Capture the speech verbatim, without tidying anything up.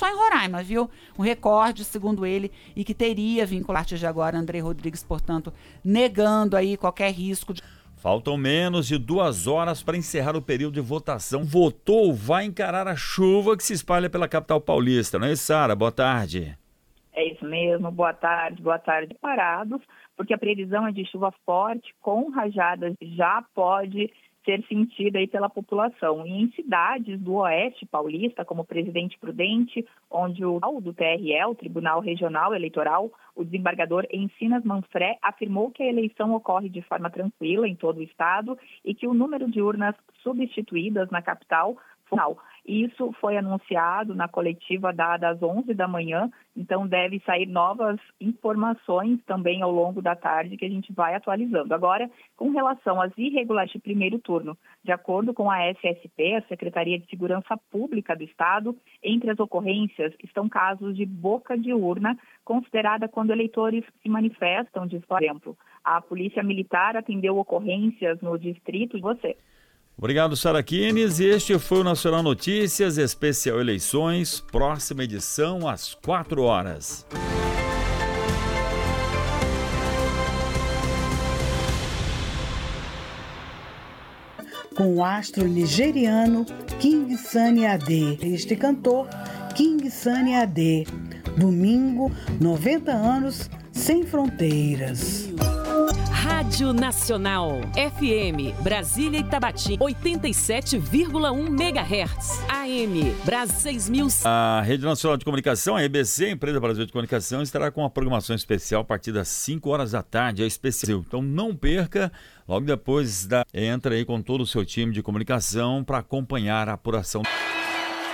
só em Roraima, viu? Um recorde, segundo ele, e que teria vínculo a partir de agora. Andrei Rodrigues, portanto, negando aí qualquer risco de... Faltam menos de duas horas para encerrar o período de votação. Votou, vai encarar a chuva que se espalha pela capital paulista, não é isso, Sara? Boa tarde. É isso mesmo, boa tarde, boa tarde. Parados, porque a previsão é de chuva forte, com rajadas, já pode ser sentida aí pela população. E em cidades do oeste paulista, como Presidente Prudente, onde o do T R E, o Tribunal Regional Eleitoral, o desembargador Encinas Manfré, afirmou que a eleição ocorre de forma tranquila em todo o estado e que o número de urnas substituídas na capital final. Isso foi anunciado na coletiva dada às onze da manhã, então deve sair novas informações também ao longo da tarde que a gente vai atualizando. Agora, com relação às irregularidades de primeiro turno, de acordo com a S S P, a Secretaria de Segurança Pública do Estado, entre as ocorrências estão casos de boca de urna, considerada quando eleitores se manifestam, de por exemplo. A Polícia Militar atendeu ocorrências no distrito de você. Obrigado, Sara Kines. Este foi o Nacional Notícias, especial eleições, próxima edição às quatro horas. Com o astro nigeriano King Sunny Ade, este cantor King Sunny Ade. Domingo, noventa anos sem fronteiras. Rádio Nacional, F M, Brasília e Tabatim, oitenta e sete vírgula um megahertz, A M, Brás seis mil. A Rede Nacional de Comunicação, a E B C, Empresa Brasileira de Comunicação, estará com uma programação especial a partir das cinco horas da tarde, é especial. Então não perca, logo depois da... entra aí com todo o seu time de comunicação para acompanhar a apuração.